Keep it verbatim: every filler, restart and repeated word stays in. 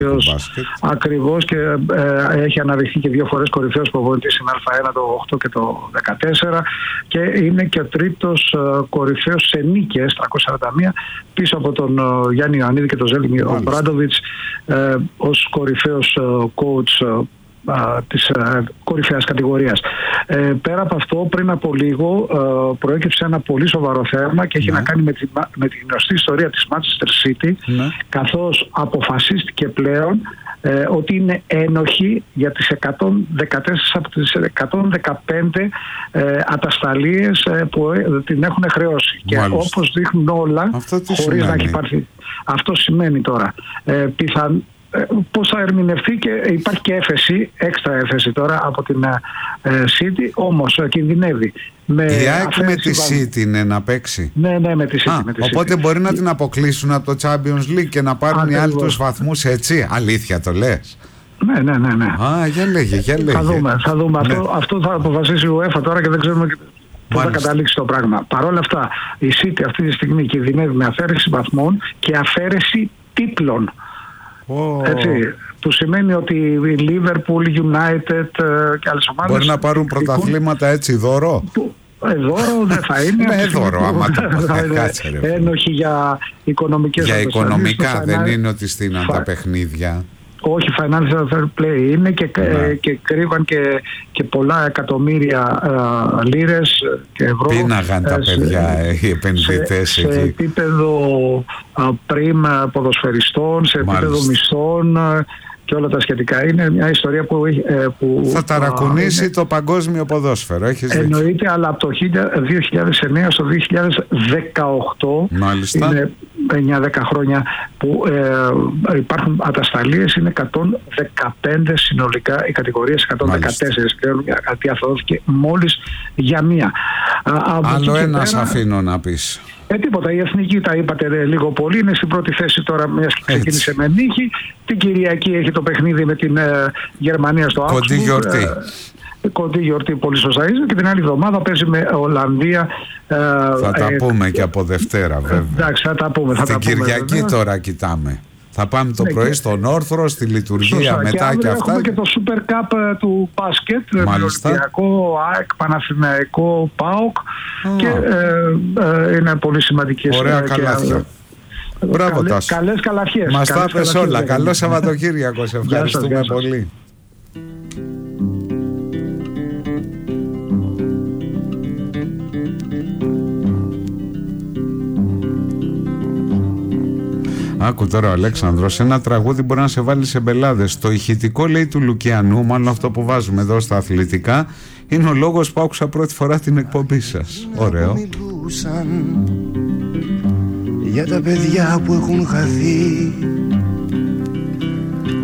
Ακριβώς, και ε, έχει αναδειχθεί και δύο φορές κορυφαίος προπονητής στην Α ένα το οκτώ και το δεκατέσσερα και είναι και ο τρίτος ε, κορυφαίος σε νίκες, τριακόσιες σαράντα μία, πίσω από τον ε, Γιάννη Ιωαννίδη και τον Ζέλιμι Ομπράντοβιτς ε, ως κορυφαίος ε, coach ε, της uh, κορυφαίας κατηγορίας. Ε, πέρα από αυτό, πριν από λίγο uh, προέκυψε ένα πολύ σοβαρό θέμα και έχει ναι. να κάνει με τη, με τη γνωστή ιστορία της Manchester City, ναι. καθώς αποφασίστηκε πλέον ε, ότι είναι ένοχοι για τις εκατόν δεκατέσσερα από τις εκατόν δεκαπέντε ε, ατασταλίες ε, που ε, την έχουν χρεώσει. Μάλιστα. Και όπως δείχνουν όλα, χωρίς να έχει πάρθει. Αυτό σημαίνει τώρα ε, πιθαν, πώς θα ερμηνευτεί, και υπάρχει και έφεση, έξτρα έφεση τώρα από την ε, City, όμως ε, κινδυνεύει. Με η ΑΕΚ με τη City είναι να παίξει. Ναι, ναι, με τη City. Α, με τη οπότε City. Μπορεί να την αποκλείσουν από το Champions League και να πάρουν οι άλλοι τους βαθμούς, έτσι. Αλήθεια το λες? Ναι, ναι, ναι, ναι. Α, για λέγε, για λέγε. Θα δούμε, θα δούμε. Ναι. Αυτό, αυτό θα αποφασίσει η UEFA τώρα και δεν ξέρουμε πώς θα καταλήξει το πράγμα. Παρ' όλα αυτά, η City αυτή τη στιγμή κινδυνεύει με αφαίρεση βαθμών και αφαίρεση τίτλων. Oh. Έτσι, που σημαίνει ότι η Liverpool, United και άλλες ομάδες μπορεί να πάρουν πρωταθλήματα έτσι δώρο. Δώρο δεν θα είναι. Ναι, δώρο, άμα το ένοχοι για οικονομικές για οικονομικά δεν είναι ότι στείναν τα παιχνίδια. Όχι, financial fair play είναι και, yeah. και κρύβαν και, και πολλά εκατομμύρια uh, λίρες και ευρώ. Πίναγαν τα σε, παιδιά οι επενδυτές σε, εκεί. Σε επίπεδο uh, πριμ ποδοσφαιριστών, σε επίπεδο Μάλιστα. μισθών uh, και όλα τα σχετικά. Είναι μια ιστορία που, που θα ταρακουνήσει uh, το παγκόσμιο ποδόσφαιρο. Έχεις εννοείται, δίκιο. Αλλά από το δύο χιλιάδες εννέα στο δύο χιλιάδες δεκαοκτώ, Μάλιστα. είναι εννιά δέκα χρόνια που ε, υπάρχουν ατασταλίες, είναι εκατόν δεκαπέντε συνολικά οι κατηγορίες, εκατόν δεκατέσσερα πλέον, γιατί αθωώθηκε μόλις για μία. Άλλο ένας πέρα, αφήνω να πεις. Ε, τίποτα, η Εθνική, τα είπατε λίγο πολύ, είναι στην πρώτη θέση τώρα, μιας και ξεκίνησε με νίκη. Την Κυριακή έχει το παιχνίδι με την ε, Γερμανία στο Augsburg. Κοντή γιορτή. Ε, κοντή γιορτή, πολύ σωστά είσαι. Και την άλλη εβδομάδα παίζει με Ολλανδία. Ε, θα τα ε, πούμε και από Δευτέρα, βέβαια. Εντάξει, θα τα πούμε. Θα Στην τα πούμε, Κυριακή βέβαια. Τώρα κοιτάμε. Θα πάμε το ναι, πρωί και... στον Όρθρο, στη λιτουργία. Σωστά. Μετά και, και αυτά. Έχουμε και το Super Cup του μπάσκετ, με Ολυμπιακό, ΑΕΚ, Παναθηναϊκό, ΠΑΟΚ oh. και ε, ε, είναι πολύ σημαντικές. Ωραία καλάθια. Μπράβο Τάσο. Καλές καλαθιές. Μας τα πες όλα. Καλό Σαββατοκύριακο. Σε ευχαριστούμε σας, πολύ. Άκου τώρα ο Αλέξανδρος, ένα τραγούδι μπορεί να σε βάλει σε μπελάδες. Το ηχητικό, λέει, του Λουκιανού, μάλλον αυτό που βάζουμε εδώ στα αθλητικά, είναι ο λόγος που άκουσα πρώτη φορά την εκπομπή σας. Ωραίο. Για τα παιδιά που έχουν χαθεί